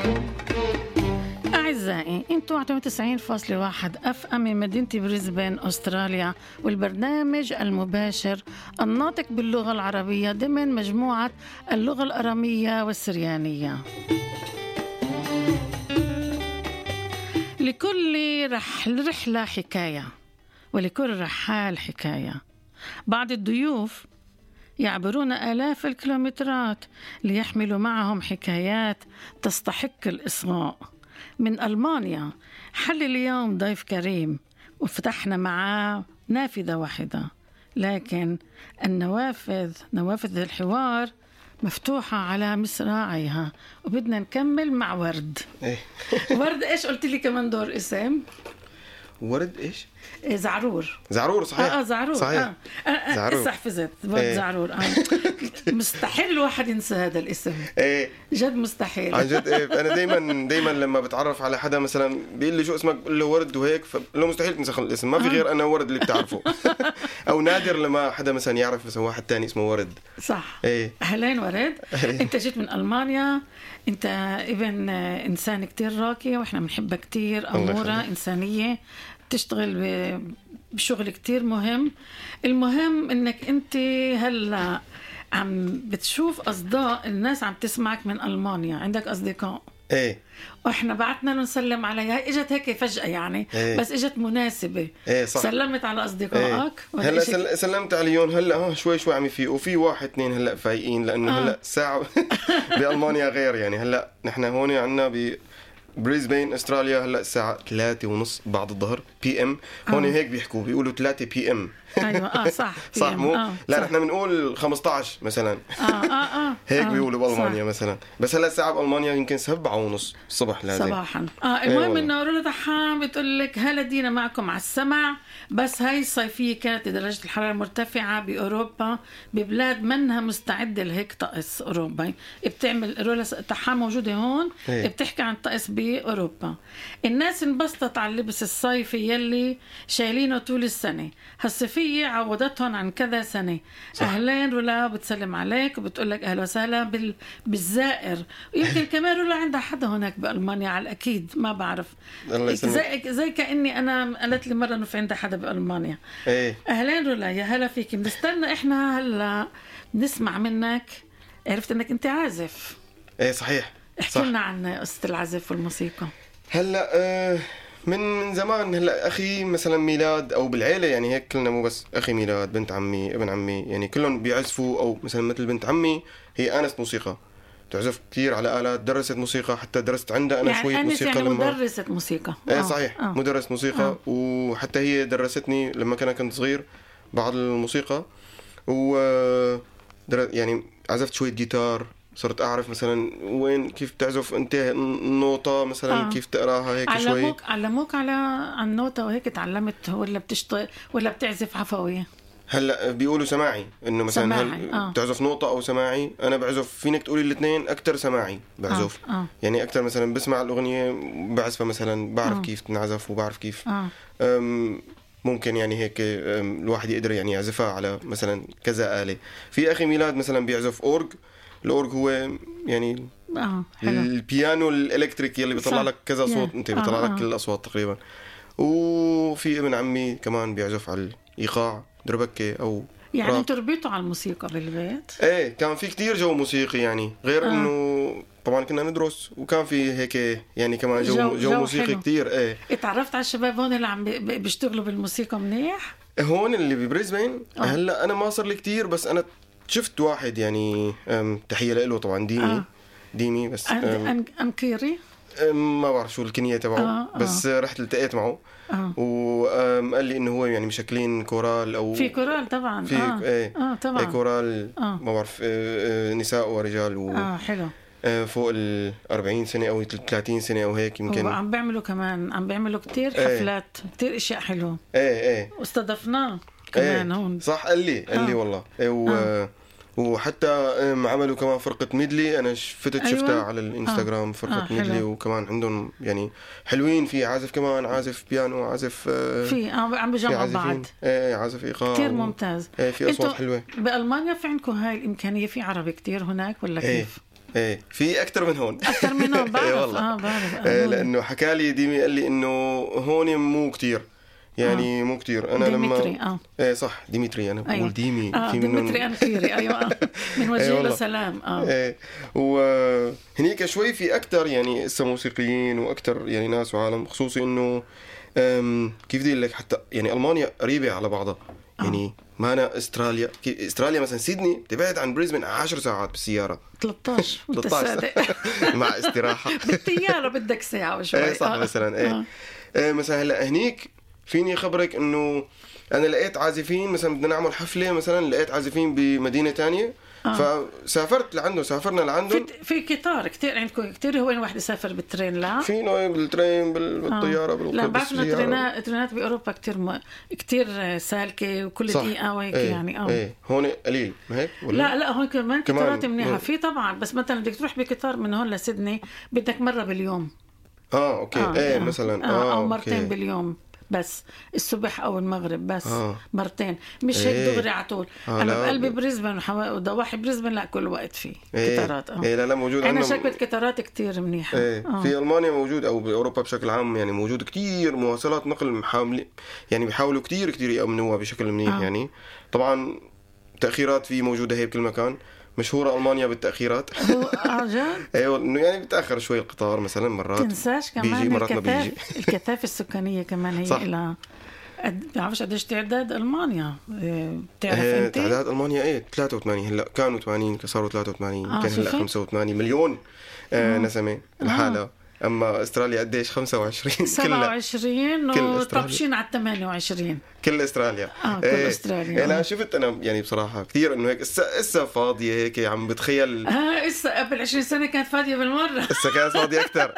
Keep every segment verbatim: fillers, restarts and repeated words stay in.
أعزائي، أنتوا على تسعين فاصلة واحد أف أم من مدينة بريسبن أستراليا، والبرنامج المباشر الناطق باللغة العربية ضمن مجموعة اللغة الأرامية والسريانية. لكل رحل رحلة حكاية، ولكل رحال حكاية. بعض الضيوف يعبرون آلاف الكيلومترات ليحملوا معهم حكايات تستحق الإصغاء. من ألمانيا حل اليوم ضيف كريم، وفتحنا معاه نافذة واحدة، لكن النوافذ نوافذ الحوار مفتوحة على مصراعيها، وبدنا نكمل مع ورد. إيه. ورد إيش قلت لي كمان دور اسم؟ ورد إيش؟ إيه زعرور. زعرور صحيح. آه, آه زعرور. صحيح. آه. آه زعرور. إسا حفظت ورد إيه. زعرور. آه. مستحيل الواحد ينسى هذا الاسم. إيه. جد مستحيل. عن جد إيه. أنا دايما دايما لما بتعرف على حدا مثلا بيقول لي شو اسمك، بقول له ورد وهيك، فلو مستحيل تنسى الاسم، ما في غير أنا ورد اللي بتعرفه. أو نادر لما حدا مثلا يعرف مثلا واحد تاني اسمه ورد. صح. إيه. أهلين ورد. أنت جيت من ألمانيا، أنت ابن إنسان كتير راقي وإحنا بنحبها كتير، أمورة إنسانية، تشتغل بشغل كتير مهم. المهم إنك أنت هلأ عم بتشوف أصداء الناس عم تسمعك من ألمانيا، عندك أصدقاء. إيه. وإحنا بعتنا له نسلم عليها، إجت هيك فجأة يعني. إيه. بس إجت مناسبة. إيه صح. سلمت على أصدقائك. إيه. هلا سل... سلمت عليهم هلا ها شوي شوي عم يفيقوا، وفي واحد اثنين هلا فايقين، لأنه آه. هلا ساعة بألمانيا غير يعني. هلا نحن هون عنا ب بريسبين استراليا هلا الساعة ثلاثة ونص بعد الظهر بي ام. هون آه. هيك بيحكوا، بيقولوا ثلاثة بي ام. ايوه اه صح. صح مو آه. لا نحن بنقول خمسة عشر مثلا. اه اه اه هيك آه. بيقولوا بالمانيا صح. مثلا. بس هلا الساعة بالمانيا يمكن سبعة ونص الصبح لازم صباحا. اه المهم انه رولا دحام بتقول لك هلا دينا معكم على السمع. بس هاي الصيفية كانت درجة الحرارة مرتفعة بأوروبا، ببلاد منها مستعدة لهيك طقس أوروبا. بتعمل رولا دحام موجودة هون. هي. بتحكي عن طقس بأوروبا. الناس انبسطت على اللبس الصيفي يلي شايلينه طول السنة. هالصيفية عودتهم عن كذا سنة. صح. أهلين رولا بتسلم عليك وبتقول لك أهلا وسهلا بال... بالزائر. ويمكن كمان رولا عندها حدا هناك بألمانيا على الأكيد، ما بعرف. زي زي كأني أنا قالت لي مرة إنه في عندها حدا بألمانيا. ايه. أهلين رولا، يا هلا فيك. بنستنى إحنا هلا نسمع منك. عرفت إنك أنت عازف. ايه صحيح. احكي لنا عن قصة العزف والموسيقى. هلا آه من من زمان. هلا اخي مثلا ميلاد او بالعيله يعني هيك كلنا، مو بس اخي ميلاد، بنت عمي، ابن عمي، يعني كلهم بيعزفوا. او مثلا مثل بنت عمي هي آنست موسيقى، تعزف كتير على آلات، درست موسيقى، حتى درست عندها انا يعني شويه موسيقى. يعني لما مدرسة موسيقى. ايه صحيح. آه. مدرس موسيقى. آه. وحتى هي درستني لما كان كنت صغير بعض الموسيقى. و يعني عزفت شويه جيتار، صرت أعرف مثلا وين كيف تعزف أنت النوطة مثلا. آه. كيف تقراها هيك علموك شوي. علموك علموك على عن النوتة وهيك تعلمت، ولا بتشت ولا بتعزف عفوي؟ هلا بيقولوا سماعي، إنه مثلا هل آه. بتعزف نوطة أو سماعي. أنا بعزف، فينك تقولي الاثنين، أكتر سماعي بعزف. آه. آه. يعني أكتر مثلا بسمع الأغنية بعزفها مثلا، بعرف آه. كيف تنعزف وبعرف كيف. آه. ممكن يعني هيك الواحد يقدر يعني يعزفها على مثلا كذا آلة. في أخي ميلاد مثلا بيعزف أورج. الأورج هو يعني آه. البيانو الإلكتريك يلي بيطلع لك كذا صوت. أنت بيطلع آه. لك كل الأصوات تقريبا. وفي ابن عمي كمان بيعزف على الإيقاع، دربكة أو يعني راق. تربطوا على الموسيقى بالبيت؟ ايه كان في كتير جو موسيقي يعني، غير آه. انه طبعا كنا ندرس، وكان في هيك يعني كمان جو جو, جو, جو موسيقي حلو. كتير. ايه اتعرفت على الشباب هون اللي عم بيشتغلوا بالموسيقى منيح هون اللي ببريسبين. آه. هلا انا ما صار لي كتير، بس انا شفت واحد يعني تحية له طبعا، ديمي. آه. ديمي بس أن أنكيري ما بعرف شو الكنية تبعه. آه. آه. بس رحت التقيت معه. آه. وقال لي انه هو يعني مشكلين كورال او في كورال طبعا. في آه. ايه آه طبعا. ايه كورال. آه. ما بعرف آه نساء ورجال و اه حلو. فوق ال أربعين سنة أو ثلاثين سنة أو هيك يمكن. عم بيعملوا كمان عم بيعملوا كتير حفلات. ايه. كتير إشياء حلوة. ايه ايه واستضفناه كمان. ايه. هون صح. قال لي قال لي آه. والله ايه و... آه. وحتى عملوا كمان فرقة ميدلي. أنا فتت أيوة. شفتها على الإنستغرام. فرقة آه. ميدلي. وكمان عندهم يعني حلوين، في عازف كمان، عازف بيانو، عازف في آه عم بيجمعوا بعض. إيه عازف إيقاع كتير ممتاز. إيه في أصوات حلوة. بألمانيا في عندكم هاي الإمكانية، في عربي كتير هناك ولا إيه. كيف؟ ايه في اكثر من هون اكثر من هون بعرف. إيه والله. اه بعرف إيه لانه حكى لي ديمي قال لي انه هون مو كتير يعني آه. مو كتير. انا ديمتري. لما اه ايه صح ديمتري انا بقول أيوة. ديمي آه في ديمتري انفيري ايوه من وجه إيه له سلام. اه ايه وهنيك شوي في اكثر يعني اسا موسيقيين واكثر يعني ناس وعالم، خصوصي انه كيف بدي لك حتى يعني المانيا قريبه على بعضها يعني ما أنا استراليا استراليا مثلا سيدني تبعد عن بريزبن عشر ساعات بالسياره ثلاثة عشر وانت صادق مع استراحه بالطياره بدك ساعه وشوي. ايه صح. آه. مثلا ايه, آه. إيه مثلا هلا هنيك فيني خبرك انه انا لقيت عازفين مثلا بدنا نعمل حفله مثلا لقيت عازفين بمدينه تانية آه. فسافرت لعنده سافرنا لعنده في في قطار كتير عندكم كتير. هو واحد يسافر بالترين لا في نوع بالترين بالطياره آه. بالقطار. لا بعرف انه الترينات الترينات باوروبا كتير م... كتير سالكه وكل دقيقه وهيك. ايه. يعني اه ايه هون قليل ما هيك ولا لا لا هون كمان قطارات منيحه مم. في طبعا، بس مثلا بدك تروح بقطار من هون لسيدني بدك مره باليوم. اه اوكي آه. ايه آه. مثلا آه. آه. او مرتين أوكي. باليوم بس الصبح او المغرب بس آه. مرتين مش هيك إيه. دغري على طول. آه انا لا. بقلبي بريزبن وضواحي بريزبن لا كل وقت في إيه. قطارات. اه إيه لا لا موجود انا عندنا شكلت قطارات كتير منيحه. إيه. آه. في المانيا موجود او باوروبا بشكل عام يعني موجود كتير مواصلات نقل محاولين يعني بيحاولوا كتير كتير يامنوها بشكل منيح. آه. يعني طبعا تاخيرات في موجوده هي بكل مكان. مشهورة ألمانيا بالتأخيرات. اه جد؟ ايوه انه يعني بتأخر شوي القطار مثلا مرات. تنساش كمان بيجي مرات ما بيجي. الكثافة السكانية كمان هي إلى بعرفش قديش تعداد ألمانيا بتعرف إيه انت؟ تعداد ألمانيا ايه ثلاثة وثمانين هلا كانوا ثمانين صاروا ثلاثة وثمانين آه كان هلا خمسة وثمانين مليون آه نسمة لحالها. آه. اما استراليا قديش خمسة وعشرين سبعة وعشرين وطبشين على ثمانية وعشرين كل استراليا. اه كل ايه. استراليا. انا شفت انا يعني بصراحه كثير انه هيك اسا اسا فاضيه هيك عم بتخيل. اه اسا قبل عشرين سنه كانت فاضيه بالمره. اسا كانت فاضيه اكثر.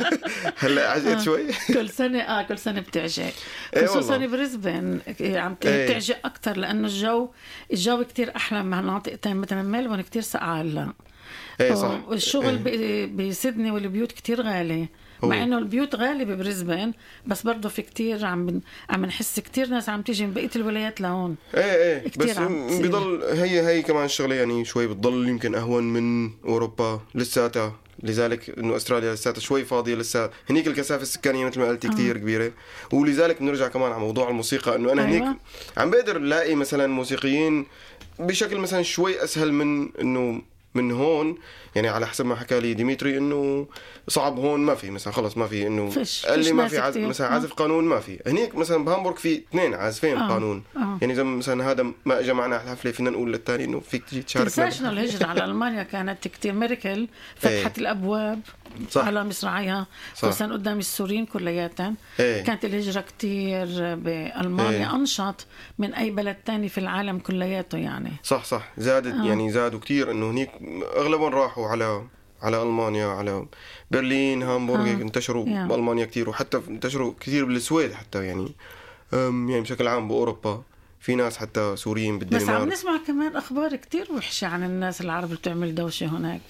هلا عجقت آه. شوي. كل سنه اه كل سنه بتعجق ايه خصوصا بريزبن عم تعجق ايه. اكثر لانه الجو الجو كتير احلى من مناطق ثانيه مثلا ميلبورن كتير ساقعه هلا. ايه صح. والشغل ايه. بسيدني والبيوت كتير غالي مع انه البيوت غاليه ببريزبن بس برضه في كتير عم عم نحس كتير ناس عم تيجي من بقيه الولايات لهون. ايه ايه بس بضل هي هي كمان الشغله يعني شوي بتضل يمكن اهون من اوروبا لساتها. لذلك انه استراليا لساتها شوي فاضيه لسه هنيك الكثافه السكانيه مثل ما قلتي كتير كبيره. ولذلك بنرجع كمان على موضوع الموسيقى انه انا هنيك أيوة. عم بقدر الاقي مثلا موسيقيين بشكل مثلا شوي اسهل من انه من هون. يعني على حسب ما حكى لي ديمتري انه صعب هون ما في مثلا خلص ما في انه قال لي ما في عز... مثلا عازف قانون ما في. هنيك مثلا بهامبورغ في اثنين عازفين آه. قانون آه. يعني زي مثلا هذا ما اجى معنا على الحفله فينا نقول للثاني انه فيك تجي تشارك. تنساش الهجره على المانيا كانت كتير ميركل فتحت ايه. الابواب صح. على مصراعيها خصوصا قدام السوريين كلياتهم. ايه. كانت الهجره كتير بالمانيا ايه. انشط من اي بلد تاني في العالم كلياته يعني. صح صح زادت آه. يعني زادوا كتير انه هنيك اغلبهم راحوا على على ألمانيا على برلين هامبورغ آه. انتشروا yeah. بألمانيا كتير وحتى انتشروا كتير بالسويد حتى يعني يعني بشكل عام بأوروبا في ناس حتى سوريين بالدنمارك. بس عم نسمع كمان أخبار كتير وحشة عن الناس العرب اللي بتعمل دوشة هناك.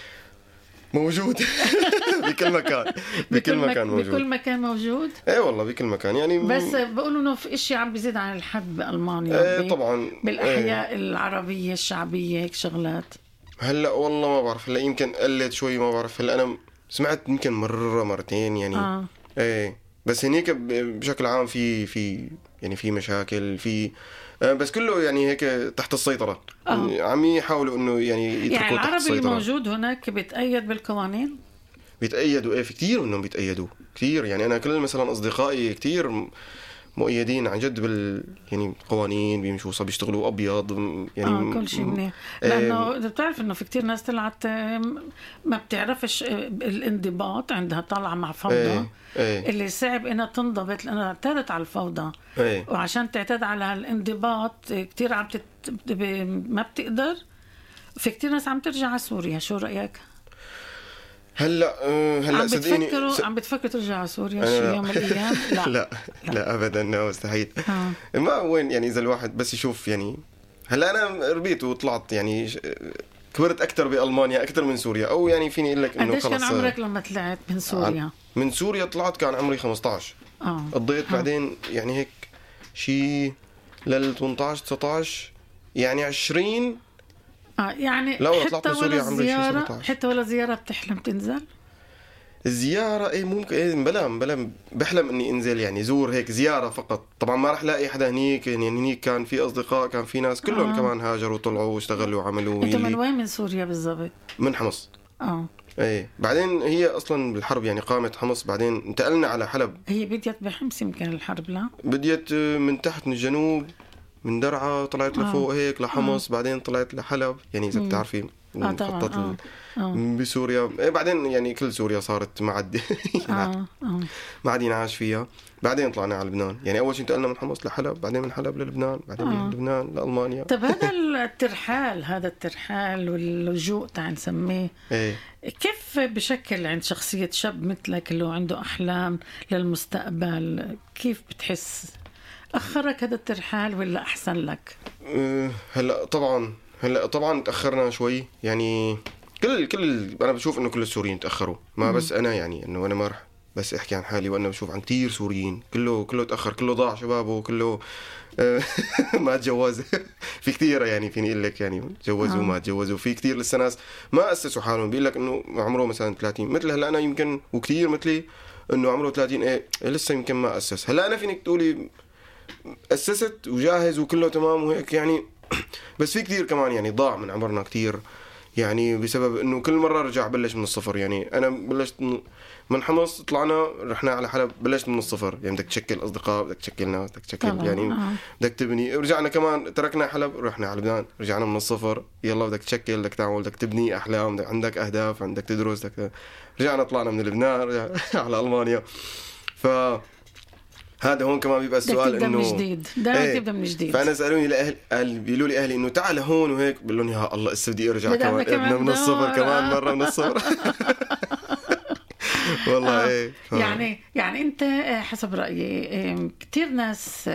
موجود بكل مكان بكل مكان موجود بكل مكان موجود. ايه والله بكل مكان يعني بس بقولوا انه في اشي عم بيزيد عن الحد بألمانيا. ايه طبعا بالأحياء ايه. العربية الشعبية هيك شغلات. هلا والله ما بعرف هلا يمكن قلت شوي ما بعرف هلا انا سمعت يمكن مرة مرتين يعني آه. ايه بس هنيك بشكل عام في في يعني في مشاكل في بس كله يعني هيك تحت السيطرة. آه. عم يحاولوا انه يعني يتركوا يعني تحت السيطرة. العربي الموجود هناك بيتأيد بالقوانين. بيتأيدوا ايه في كتير منهم بيتأيدوا كتير يعني انا كل مثلا اصدقائي كتير مؤيدين عن جد بال يعني قوانين بيمشوا صار بيشتغلوا ابيض يعني اه كل شيء منيح لانه اذا بتعرف انه في كتير ناس طلعت ما بتعرفش الانضباط عندها طالعه مع فوضى ايه. ايه. اللي صعب انها تنضبط لانها اعتادت على الفوضى ايه. وعشان تعتاد على الانضباط كتير عم تت... ما بتقدر. في كتير ناس عم ترجع على سوريا. شو رايك؟ هلا هلا عم بتفكروا س... عم بتفكروا ترجع على سوريا شي يوم من الايام؟ لا لا لا, لا ابدا مستحيل. آه. ما وين يعني اذا الواحد بس يشوف يعني هلا انا ربيت وطلعت يعني كبرت اكثر بالمانيا اكثر من سوريا او يعني فيني اقول لك انه خلص. قديش كان عمرك لما طلعت من سوريا؟ من سوريا طلعت كان عمري خمسة عشر. اه قضيت آه. بعدين يعني هيك شي لل ثمانية عشر تسعة عشر يعني عشرين اه يعني لا والله حتى طلعت من ولا سوريا عمري شي زيارة، سبعة عشر. حتى ولا زيارة بتحلم تنزل؟ الزيارة ايه ممكن ايه بلا بلا بحلم اني انزل يعني زور هيك زيارة فقط. طبعا ما رح لاقي حدا هنيك، يعني هنيك كان في اصدقاء، كان في ناس كلهم آه. كمان هاجروا وطلعوا واشتغلوا وعملوا. انت من يلي وين من سوريا بالضبط؟ من حمص. اه ايه بعدين هي اصلا بالحرب يعني قامت حمص، بعدين انتقلنا على حلب. هي بديت بحمص يمكن الحرب، لا؟ بديت من تحت من الجنوب من درعا طلعت آه. لفوق هيك لحمص، بعدين طلعت لحلب، يعني اذا بتعرفي اه طبعا مخطط اه اه بسوريا. إيه بعدين يعني كل سوريا صارت ما عاد اه اه ما عاد ينعاش فيها. بعدين طلعنا على لبنان، يعني اول شيء انتقلنا من حمص لحلب، بعدين من حلب للبنان، بعدين آه. من لبنان لألمانيا. طب هذا الترحال، هذا الترحال واللجوء تعال نسميه، ايه كيف بشكل عند شخصية شاب مثلك اللي عنده أحلام للمستقبل؟ كيف بتحس أخرك هذا الترحال ولا أحسن لك؟ أه هلا طبعا هلا طبعا تاخرنا شوي، يعني كل كل انا بشوف انه كل السوريين تاخروا، ما بس انا، يعني انه انا ما رح بس احكي عن حالي، وانا بشوف عن كتير سوريين كله كله تاخر، كله ضاع شبابه، كله ما تجوز. في كتير يعني فيني اقول لك يعني تجوزوا ما تجوزوا، في كتير لسه ناس ما اسسوا حالهم، بيقول لك انه عمره مثلا ثلاثين مثل هلا انا يمكن، وكتير مثلي انه عمره ثلاثين ايه لسه يمكن ما اسس. هلا انا فينك تقولي اسست وجاهز وكله تمام وهيك يعني، بس في كتير كمان يعني ضاع من عمرنا كتير، يعني بسبب انه كل مره رجع بلش من الصفر. يعني انا بلشت من حمص، طلعنا رحنا على حلب، بلشت من الصفر، يعني بدك تشكل اصدقاء، بدك تشكل ناس، بدك تشكل يعني آه. بدك تبني. رجعنا كمان تركنا حلب، رحنا على لبنان، رجعنا من الصفر، يلا بدك تشكل، بدك تعمل، بدك تبني احلام، بدك عندك اهداف، عندك تدرس، بدك. رجعنا طلعنا من لبنان رجعنا على المانيا. ف هذا هون كمان بيبقى السؤال انه من جديد، دائما ايه. تبدا من جديد. فانا سالوني لاهل أهل بيقولوا لي اهلي انه تعال هون وهيك، بقول لهم يا الله اسا بدي ارجع كمان ابننا من الصفر كمان مره من الصفر. والله آه. ايه ف... يعني يعني انت حسب رايي كثير ناس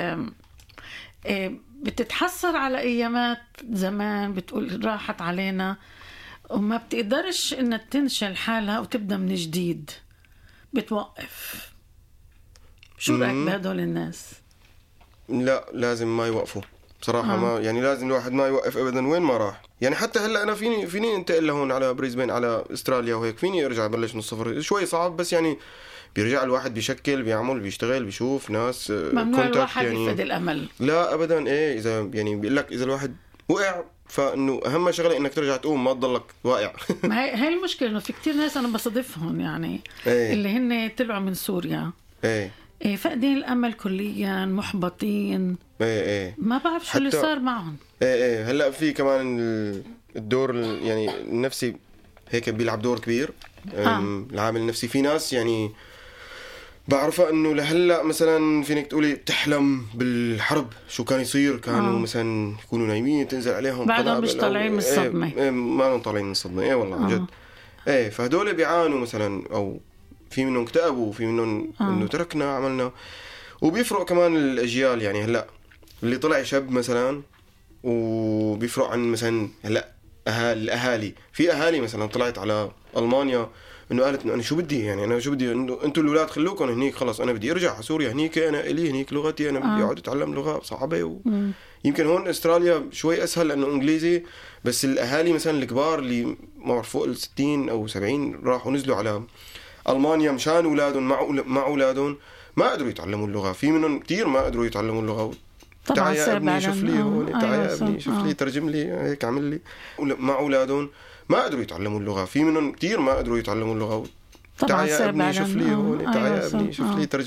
بتتحسر على ايامات زمان، بتقول راحت علينا وما بتقدرش انها تنشل حالها وتبدا من جديد، بتوقف. شو رأيك بهدول الناس؟ لا لازم ما يوقفوا بصراحة. آه. ما يعني لازم الواحد ما يوقف أبدا وين ما راح. يعني حتى هلأ أنا فيني فيني انتقل لهون على بريسبين على أستراليا وهيك، فيني أرجع بلش من الصفر. شوي صعب بس يعني بيرجع الواحد بيشكل، بيعمل، بيشتغل، بيشوف ناس. ممنوع الواحد يعني يفقد الأمل. لا أبدا. إيه إذا يعني بيقول لك إذا الواحد وقع فإنه أهم شغلة إنك ترجع تقوم، ما تضلك واقع. ما هي هاي المشكلة، إنه في كتير ناس أنا بصادفهم يعني إيه. اللي هن طلعوا من سوريا إيه إيه فقدين الأمل كليا، محبطين. ايه ايه ما بعرف شو اللي صار معهم. ايه ايه هلا في كمان الدور يعني النفسي هيك بيلعب دور كبير. آه. العامل النفسي. في ناس يعني بعرفها انه لهلا مثلا فينك تقولي بتحلم بالحرب شو كان يصير، كانوا آه. مثلا يكونوا نايمين تنزل عليهم بعدهم مش طالعين من الصدمه. ايه, إيه ما طالعين من الصدمه. ايه والله آه. جد. ايه فهدول بيعانوا مثلا، او في منهم اكتئبوا، وفي منهم آه. انه تركنا عملنا. وبيفرق كمان الاجيال، يعني هلا اللي طلع شاب مثلا وبيفرق عن مثلا هلا اهالي الاهالي. في اهالي مثلا طلعت على المانيا انه قالت انه انا شو بدي، يعني انا شو بدي، انه انتوا الاولاد خلوكم هنيك، خلص انا بدي ارجع على سوريا، هنيك انا الي هنيك لغتي، انا بدي اقعد اتعلم لغه صعبه و... يمكن هون استراليا شوي اسهل لانه انجليزي، بس الاهالي مثلا الكبار اللي ما بعرف فوق ال ستين او سبعين راحوا نزلوا على المانيا مشان اولادهم، مع مع اولادهم ما قدروا يتعلموا اللغه. في منهم كتير ما قدروا يتعلموا اللغه. تعال يا ابني شوف لي هون، تعال يا ابني شوف لي، ترجم لي هيك، عمل لي. مع اولادهم ما قدروا يتعلموا اللغه. في منهم كتير ما قدروا يتعلموا اللغه. تعال يا ابني شوف لي هون، تعال يا ابني شوف لي، ترجم